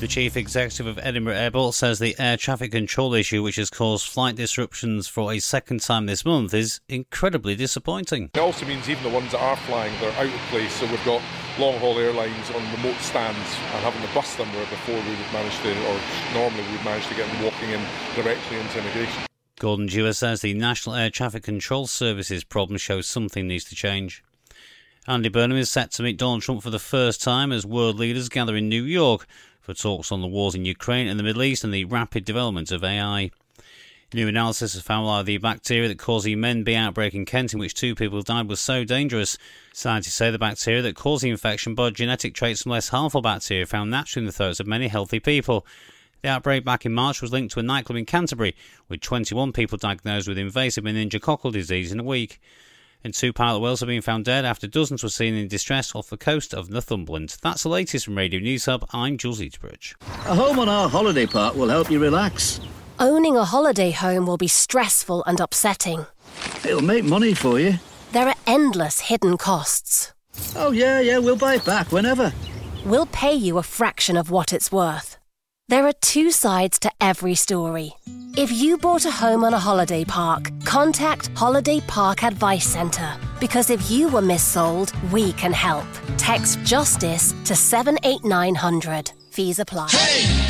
The chief executive of Edinburgh Airport says the air traffic control issue, which has caused flight disruptions for a second time this month, is incredibly disappointing. It also means even the ones that are flying, they're out of place, so we've got long-haul airlines on remote stands and having to bus them where before we would manage to, or normally we would manage to get them walking in directly into immigration. Gordon Dewar says the National Air Traffic Control Service's problem shows something needs to change. Andy Burnham is set to meet Donald Trump for the first time as world leaders gather in New York for talks on the wars in Ukraine and the Middle East and the rapid development of AI. New analysis has found that the bacteria that caused the Men B outbreak in Kent, in which 2 people died, was so dangerous. Scientists say the bacteria that caused the infection bore genetic traits from less harmful bacteria found naturally in the throats of many healthy people. The outbreak back in March was linked to a nightclub in Canterbury, with 21 people diagnosed with invasive meningococcal disease in a week. And 2 pilot whales have been found dead after dozens were seen in distress off the coast of Northumberland. That's the latest from Radio News Hub. I'm Jules Eaterbridge. A home on our holiday park will help you relax. Owning a holiday home will be stressful and upsetting. It'll make money for you. There are endless hidden costs. Oh, yeah, we'll buy it back whenever. We'll pay you a fraction of what it's worth. There are 2 sides to every story. If you bought a home on a holiday park, contact Holiday Park Advice Centre. Because if you were missold, we can help. Text JUSTICE to 78900. Fees apply. Hey!